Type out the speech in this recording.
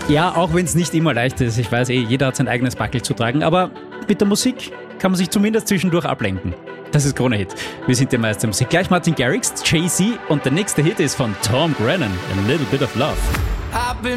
Ja, auch wenn es nicht immer leicht ist. Ich weiß jeder hat sein eigenes Backel zu tragen. Aber mit der Musik kann man sich zumindest zwischendurch ablenken. Das ist Krone-Hit. Wir sind der Meister der Musik. Gleich Martin Garrix, Jay-Z und der nächste Hit ist von Tom Grennan, A Little Bit of Love.